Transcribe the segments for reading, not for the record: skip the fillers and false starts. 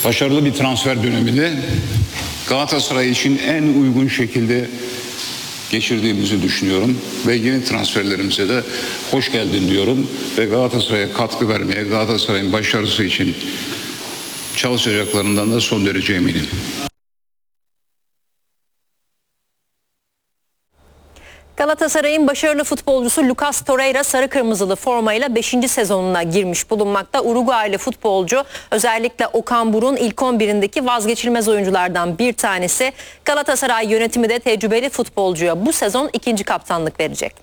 başarılı bir transfer dönemini Galatasaray için en uygun şekilde geçirdiğimizi düşünüyorum ve yeni transferlerimize de hoş geldin diyorum ve Galatasaray'a katkı vermeye, Galatasaray'ın başarısı için çalışacaklarından da son derece eminim. Galatasaray'ın başarılı futbolcusu Lucas Torreira sarı kırmızılı formayla 5. sezonuna girmiş bulunmakta. Uruguaylı futbolcu özellikle Okan Buruk'un ilk 11'indeki vazgeçilmez oyunculardan bir tanesi. Galatasaray yönetimi de tecrübeli futbolcuya bu sezon 2. kaptanlık verecek.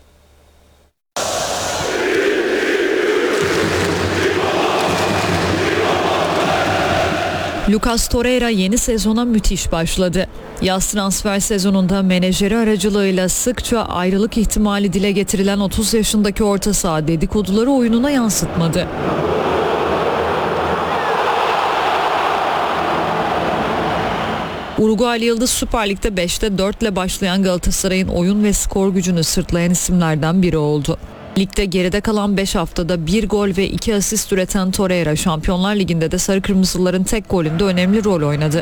Lucas Torreira yeni sezona müthiş başladı. Yaz transfer sezonunda menajeri aracılığıyla sıkça ayrılık ihtimali dile getirilen 30 yaşındaki orta saha dedikoduları oyununa yansıtmadı. Uruguaylı Yıldız Süper Lig'de 5'te 4 ile başlayan Galatasaray'ın oyun ve skor gücünü sırtlayan isimlerden biri oldu. Ligde geride kalan 5 haftada 1 gol ve 2 asist üreten Torreira Şampiyonlar Ligi'nde de sarı kırmızıların tek golünde önemli rol oynadı.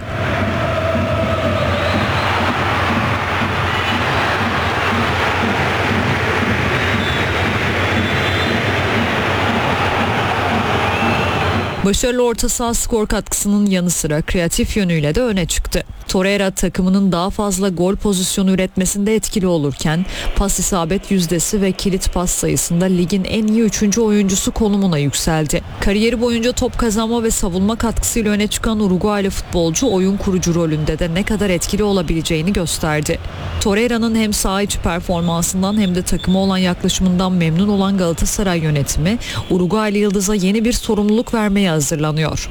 Başarılı orta saha skor katkısının yanı sıra kreatif yönüyle de öne çıktı. Torreira takımının daha fazla gol pozisyonu üretmesinde etkili olurken pas isabet yüzdesi ve kilit pas sayısında ligin en iyi 3. oyuncusu konumuna yükseldi. Kariyeri boyunca top kazanma ve savunma katkısıyla öne çıkan Uruguaylı futbolcu oyun kurucu rolünde de ne kadar etkili olabileceğini gösterdi. Torreira'nın hem saha içi performansından hem de takıma olan yaklaşımından memnun olan Galatasaray yönetimi Uruguaylı Yıldız'a yeni bir sorumluluk vermeye hazırlanıyor.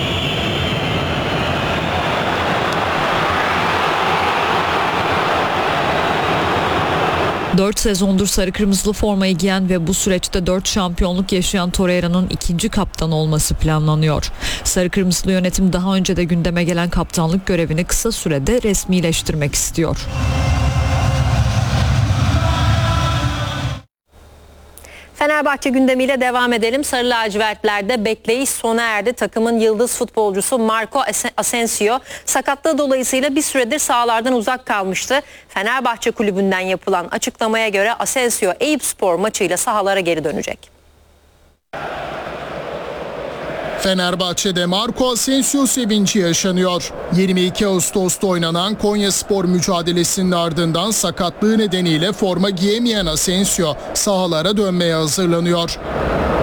Dört sezondur sarı kırmızılı formayı giyen ve bu süreçte 4 şampiyonluk yaşayan Torreira'nın 2. kaptan olması planlanıyor. Sarı kırmızılı yönetim daha önce de gündeme gelen kaptanlık görevini kısa sürede resmileştirmek istiyor. Fenerbahçe gündemiyle devam edelim. Sarı lacivertlerde bekleyiş sona erdi. Takımın yıldız futbolcusu Marco Asensio sakatlığı dolayısıyla bir süredir sahalardan uzak kalmıştı. Fenerbahçe kulübünden yapılan açıklamaya göre Asensio Eyüpspor maçıyla sahalara geri dönecek. Fenerbahçe'de Marco Asensio sevinci yaşanıyor. 22 Ağustos'ta oynanan Konyaspor mücadelesinin ardından sakatlığı nedeniyle forma giyemeyen Asensio sahalara dönmeye hazırlanıyor.